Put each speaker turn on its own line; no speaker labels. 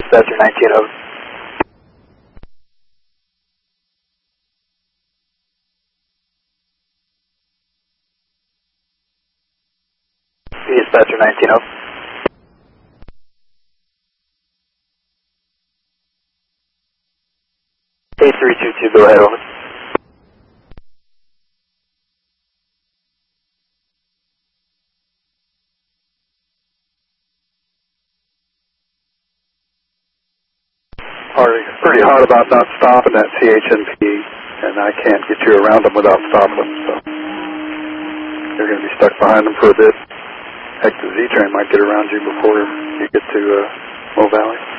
Dispatcher 19 over. Dispatcher 19 over. A322, go ahead, over. Pretty hard about not stopping that CHNP, and I can't get you around them without stopping them, so you're going to be stuck behind them for a bit. Heck, the Z-train might get around you before you get to Mo Valley.